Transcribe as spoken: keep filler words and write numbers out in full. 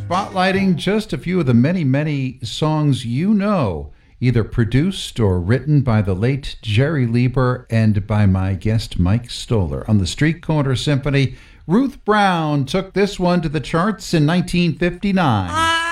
Spotlighting just a few of the many, many songs you know, either produced or written by the late Jerry Leiber and by my guest Mike Stoller. On the Street Corner Symphony, Ruth Brown took this one to the charts in nineteen fifty-nine.